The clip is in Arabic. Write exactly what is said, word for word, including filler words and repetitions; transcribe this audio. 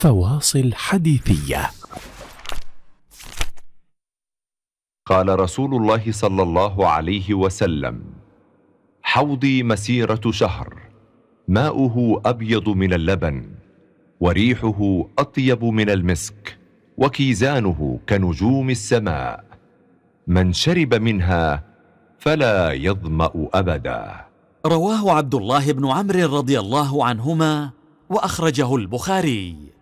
فواصل حديثية. قال رسول الله صلى الله عليه وسلم: حوضي مسيرة شهر، ماؤه أبيض من اللبن، وريحه أطيب من المسك، وكيزانه كنجوم السماء، من شرب منها فلا يظمأ أبدا. رواه عبد الله بن عمرو رضي الله عنهما، وأخرجه البخاري.